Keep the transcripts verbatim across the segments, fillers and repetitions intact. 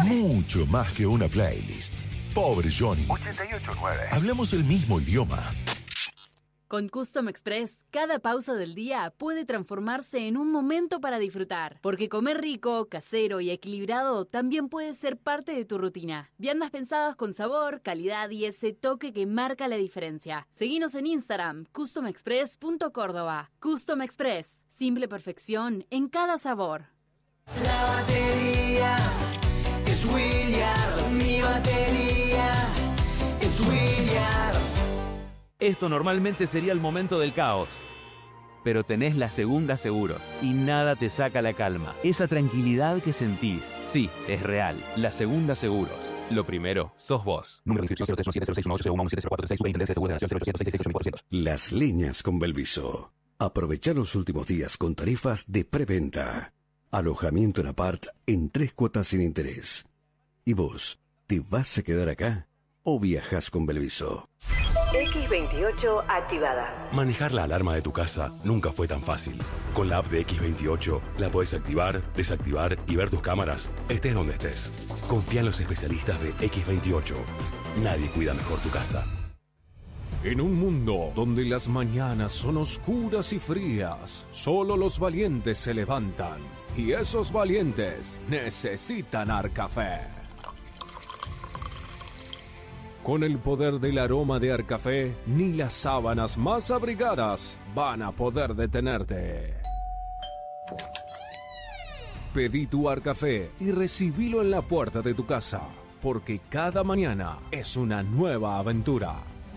Mucho más que una playlist. Pobre Johnny. ochenta y ocho nueve. Hablamos el mismo idioma. Con Custom Express, cada pausa del día puede transformarse en un momento para disfrutar. Porque comer rico, casero y equilibrado también puede ser parte de tu rutina. Viandas pensadas con sabor, calidad y ese toque que marca la diferencia. Seguinos en Instagram, custom express punto córdoba. Custom Express, simple perfección en cada sabor. La batería es Williard, mi batería es Williard. Esto normalmente sería el momento del caos, pero tenés la Segunda Seguros y nada te saca la calma. Esa tranquilidad que sentís, sí, es real. La Segunda Seguros. Lo primero, sos vos. Número de inscripción cero tres uno siete cero seis uno ocho cero uno siete cero cuatro seis. Superintendencia de Seguros de la Nación cero ochocientos sesenta y seis ochenta y cuatro. Las líneas con Belviso. Aprovecha los últimos días con tarifas de preventa. Alojamiento en apart en tres cuotas sin interés. ¿Y vos, te vas a quedar acá o viajas con Belviso? equis veintiocho activada. Manejar la alarma de tu casa nunca fue tan fácil. Con la app de equis veintiocho la podés activar, desactivar y ver tus cámaras, estés donde estés. Confía en los especialistas de equis veintiocho. Nadie cuida mejor tu casa. En un mundo donde las mañanas son oscuras y frías, solo los valientes se levantan. Y esos valientes necesitan Arcafé. Con el poder del aroma de Arcafé, ni las sábanas más abrigadas van a poder detenerte. Pedí tu Arcafé y recibilo en la puerta de tu casa, porque cada mañana es una nueva aventura.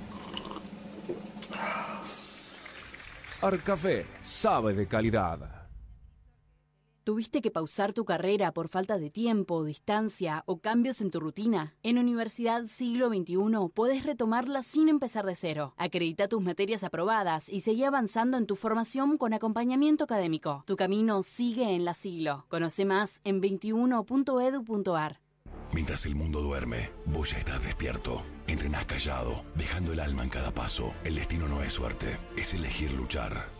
Arcafé sabe de calidad. ¿Tuviste que pausar tu carrera por falta de tiempo, distancia o cambios en tu rutina? En Universidad Siglo veintiuno podés retomarla sin empezar de cero. Acredita tus materias aprobadas y seguí avanzando en tu formación con acompañamiento académico. Tu camino sigue en la Siglo. Conoce más en veintiuno punto edu punto ar. Mientras el mundo duerme, vos ya estás despierto. Entrenás callado, dejando el alma en cada paso. El destino no es suerte, es elegir luchar.